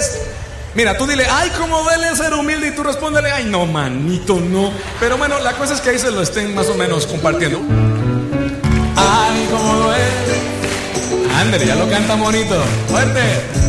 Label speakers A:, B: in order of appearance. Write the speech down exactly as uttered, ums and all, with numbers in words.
A: es... Mira, tú dile, ay, cómo duele ser humilde, y tú respóndele, ay, no, manito, no. Pero bueno, la cosa es que ahí se lo estén más o menos compartiendo. Ay, cómo duele. Ándale, ya lo canta bonito. Fuerte.